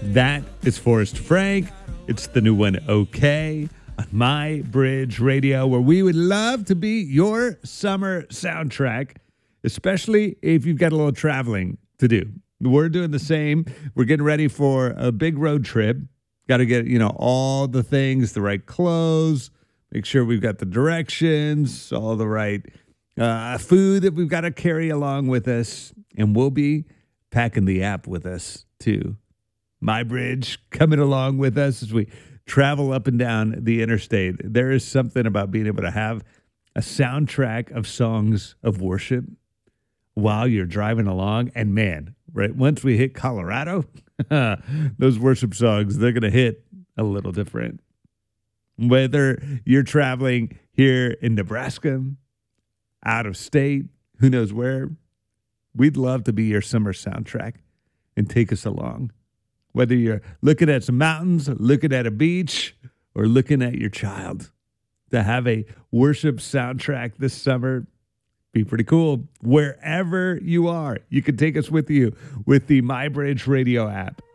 That is Forrest Frank. It's the new one, Okay, on My Bridge Radio, where we would love to be your summer soundtrack, especially if you've got a little traveling to do. We're doing the same. We're getting ready for a big road trip. Got to get, all the things, the right clothes, make sure we've got the directions, all the right food that we've got to carry along with us. And we'll be packing the app with us, too. My Bridge coming along with us as we travel up and down the interstate. There is something about being able to have a soundtrack of songs of worship while you're driving along. And man, right, once we hit Colorado, those worship songs, they're going to hit a little different. Whether you're traveling here in Nebraska, out of state, who knows where, we'd love to be your summer soundtrack and take us along. Whether you're looking at some mountains, looking at a beach, or looking at your child, to have a worship soundtrack this summer be pretty cool. Wherever you are, you can take us with you with the My Bridge Radio app.